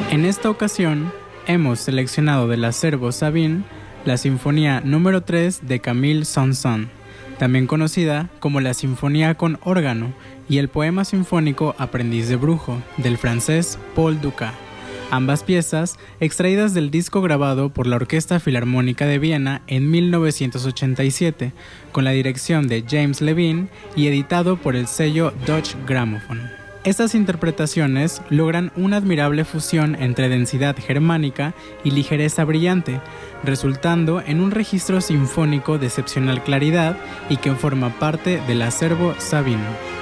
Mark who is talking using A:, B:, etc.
A: En esta ocasión, hemos seleccionado del acervo Sabine la Sinfonía número 3 de Camille Saint-Saëns, también conocida como la Sinfonía con órgano, y el poema sinfónico Aprendiz de brujo, del francés Paul Dukas. Ambas piezas extraídas del disco grabado por la Orquesta Filarmónica de Viena en 1987, con la dirección de James Levine y editado por el sello Deutsche Grammophon. Estas interpretaciones logran una admirable fusión entre densidad germánica y ligereza brillante, resultando en un registro sinfónico de excepcional claridad y que forma parte del acervo Sabine.